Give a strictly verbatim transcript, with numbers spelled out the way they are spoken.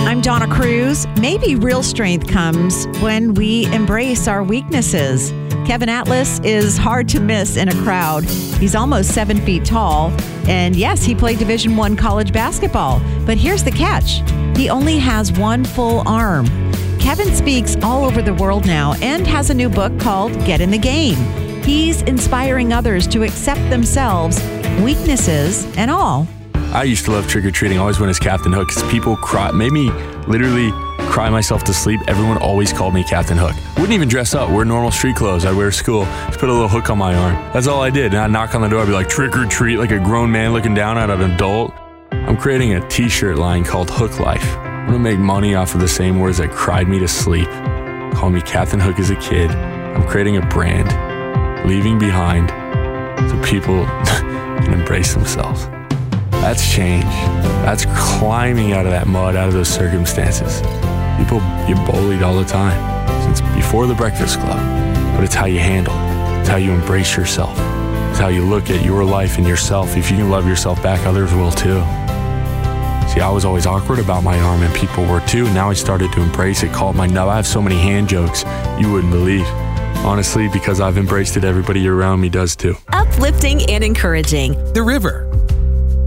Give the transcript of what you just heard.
I'm Donna Cruz. Maybe real strength comes when we embrace our weaknesses. Kevin Atlas is hard to miss in a crowd. He's almost seven feet tall. And yes, he played Division One college basketball. But here's the catch. He only has one full arm. Kevin speaks all over the world now and has a new book called Get in the Game. He's inspiring others to accept themselves, weaknesses and all. I used to love trick-or-treating, always went as Captain Hook, because people cry, made me literally cry myself to sleep. Everyone always called me Captain Hook. Wouldn't even dress up, wear normal street clothes. I'd wear to school, just put a little hook on my arm. That's all I did. And I'd knock on the door, I'd be like, trick-or-treat, like a grown man looking down at an adult. I'm creating a t-shirt line called Hook Life. I'm gonna make money off of the same words that cried me to sleep. Call me Captain Hook as a kid. I'm creating a brand, leaving behind so people can embrace themselves. That's change. That's climbing out of that mud, out of those circumstances. People get bullied all the time, since before the Breakfast Club. But it's how you handle it. It's how you embrace yourself. It's how you look at your life and yourself. If you can love yourself back, others will too. See, I was always awkward about my arm, and people were too. Now I started to embrace it, call it my nub. I have so many hand jokes you wouldn't believe. Honestly, because I've embraced it, everybody around me does too. Uplifting and encouraging. The River.